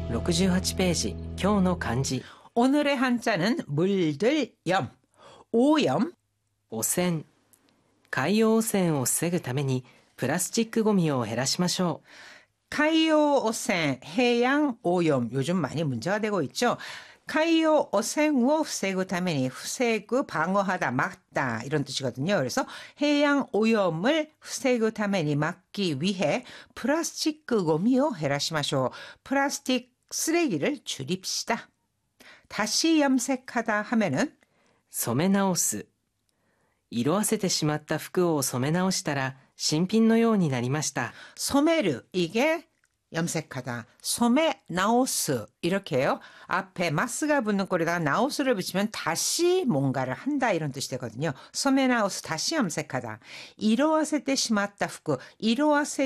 68ページ、今日の漢字。 오늘의 한자는 물들 염, 오염, 汚染。海洋汚染を防ぐためにプラスチックごみを減らしましょう。 가이오 오생, 해양 오염 요즘 많이 문제가 되고 있죠. 가이오 오생을 防ぐために 防ぐ 방어하다 막다 이런 뜻이거든요. 그래서 해양 오염을 防ぐために 막기 위해 플라스틱 고미요 헤라시마쇼. 플라스틱 쓰레기를 줄입시다. 다시 염색하다 하면은 染め直す。色あせてしまった服を染め直したら新品のようになりました。 소매르 이게 염색하다. 소매 나우스 이렇게요. 앞에 마스가 붙는 꼴에다가 나우스를 붙이면 다시 뭔가를 한다 이런 뜻이 되거든요. 소매 나우스 다시 염색하다. 이로와세 때 심었다 후ku. 이로와세